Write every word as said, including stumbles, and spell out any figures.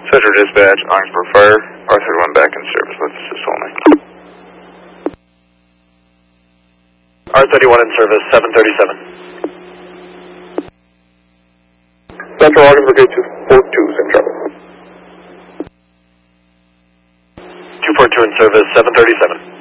Central Dispatch, Orangeburg Fire, R thirty-one back in service, let's assist only. R thirty-one in service, seven thirty-seven. Central Augsburg eight two four two is in trouble. two four two in service, seven thirty-seven.